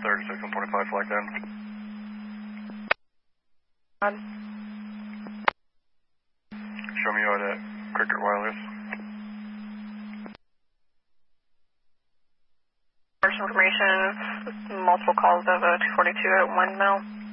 36 and 45 flight then. Show me out at Cricket Wireless. Information, multiple calls of a 242 at 1 mil.